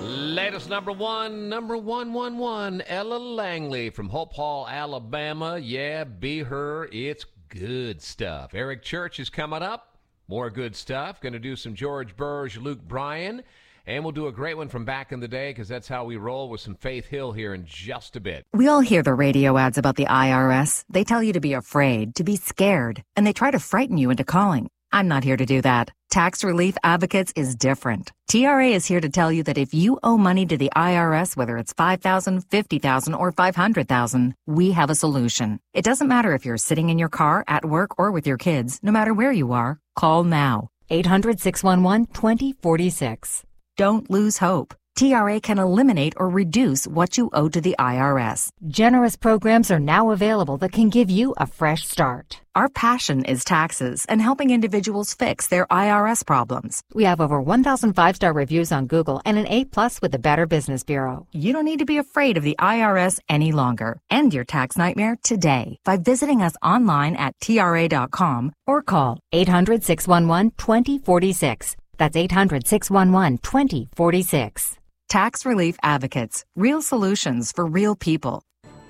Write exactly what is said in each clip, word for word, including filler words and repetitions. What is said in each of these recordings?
Latest number one, number one, one, one, Ella Langley from Hope Hall, Alabama. Yeah, be her. It's good stuff. Eric Church is coming up. More good stuff. Going to do some George Burge, Luke Bryan. And we'll do a great one from back in the day because that's how we roll with some Faith Hill here in just a bit. We all hear the radio ads about the I R S. They tell you to be afraid, to be scared, and they try to frighten you into calling. I'm not here to do that. Tax Relief Advocates is different. T R A is here to tell you that if you owe money to the I R S, whether it's five thousand dollars, fifty thousand dollars, or five hundred thousand dollars, we have a solution. It doesn't matter if you're sitting in your car, at work, or with your kids. No matter where you are, call now. eight hundred, six one one, two zero four six. Don't lose hope. T R A can eliminate or reduce what you owe to the I R S. Generous programs are now available that can give you a fresh start. Our passion is taxes and helping individuals fix their I R S problems. We have over one thousand five-star reviews on Google and an A plus with the Better Business Bureau. You don't need to be afraid of the I R S any longer. End your tax nightmare today by visiting us online at T R A dot com or call eight hundred, six one one, two zero four six. That's eight hundred, six one one, two zero four six. Tax Relief Advocates. Real solutions for real people.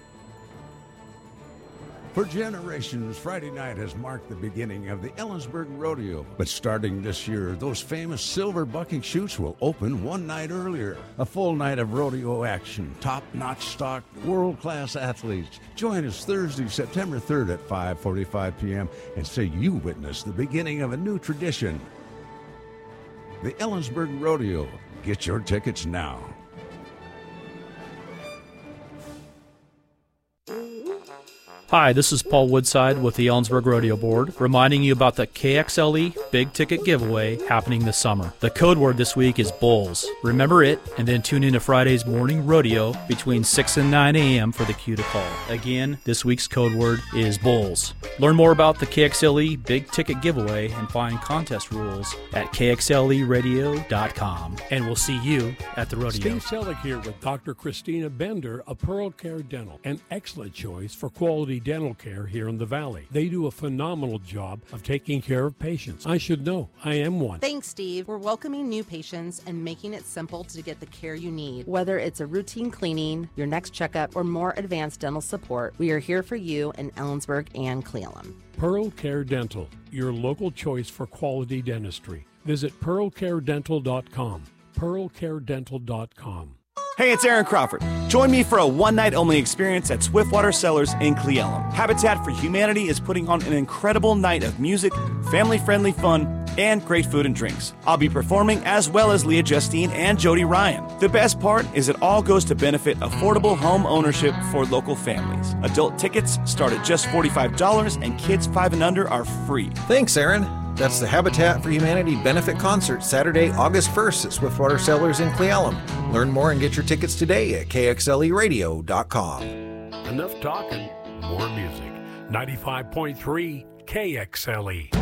For generations, Friday night has marked the beginning of the Ellensburg Rodeo. But starting this year, those famous silver bucking chutes will open one night earlier. A full night of rodeo action, top-notch stock, world-class athletes. Join us Thursday, September third at five forty-five p.m. and say you witnessed the beginning of a new tradition. The Ellensburg Rodeo. Get your tickets now. Hi, this is Paul Woodside with the Ellensburg Rodeo Board, reminding you about the K X L E Big Ticket Giveaway happening this summer. The code word this week is Bulls. Remember it, and then tune in to Friday's morning rodeo between six and nine a.m. for the cue to call. Again, this week's code word is Bulls. Learn more about the K X L E Big Ticket Giveaway and find contest rules at K X L E radio dot com. And we'll see you at the rodeo. Steve Selleck here with Doctor Christina Bender of Pearl Care Dental, an excellent choice for quality dental care here in the Valley. They do a phenomenal job of taking care of patients. I should know. I am one. Thanks, Steve. We're welcoming new patients and making it simple to get the care you need. Whether it's a routine cleaning, your next checkup, or more advanced dental support, we are here for you in Ellensburg and Cle Elum. Pearl Care Dental, your local choice for quality dentistry. Visit pearl care dental dot com. pearl care dental dot com. Hey, it's Aaron Crawford. Join me for a one-night-only experience at Swiftwater Cellars in Cle Elum. Habitat for Humanity is putting on an incredible night of music, family-friendly fun, and great food and drinks. I'll be performing as well as Leah Justine and Jody Ryan. The best part is it all goes to benefit affordable home ownership for local families. Adult tickets start at just forty-five dollars and kids five and under are free. Thanks, Aaron. That's the Habitat for Humanity Benefit Concert, Saturday, August first at Swiftwater Cellars in Cle Elum. Learn more and get your tickets today at K X L E radio dot com. Enough talking, more music. ninety-five point three K X L E.